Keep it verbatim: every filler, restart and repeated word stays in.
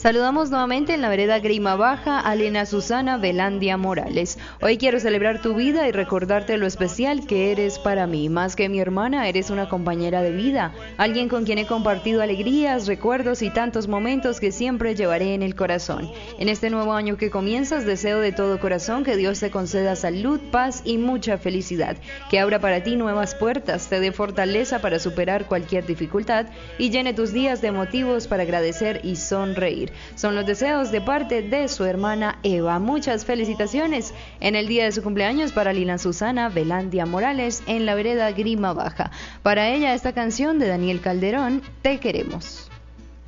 Saludamos nuevamente en la vereda Grima Baja a Lina Susana Velandia Morales. Hoy quiero celebrar tu vida y recordarte lo especial que eres para mí. Más que mi hermana, eres una compañera de vida, alguien con quien he compartido alegrías, recuerdos y tantos momentos que siempre llevaré en el corazón. En este nuevo año que comienzas, deseo de todo corazón que Dios te conceda salud, paz y mucha felicidad, que abra para ti nuevas puertas, te dé fortaleza para superar cualquier dificultad y llene tus días de motivos para agradecer y sonreír. Son los deseos de parte de su hermana Eva. Muchas felicitaciones en el día de su cumpleaños para Lina Susana Velandia Morales en la vereda Grima Baja. Para ella esta canción de Daniel Calderón, Te Queremos.